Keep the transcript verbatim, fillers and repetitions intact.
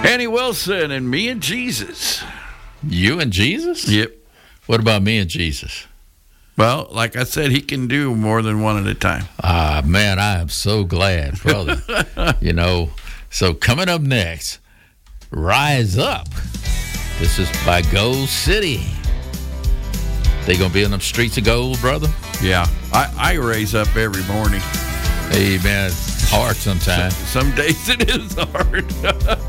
Annie Wilson and Me and Jesus. You and Jesus? Yep. What about me and Jesus? Well, like I said, he can do more than one at a time. Ah, man, I am so glad, brother. You know, so coming up next, Rise Up. This is by Gold City. They going to be in them streets of gold, brother? Yeah. I, I raise up every morning. Hey, man, it's hard sometimes. Some days it is hard.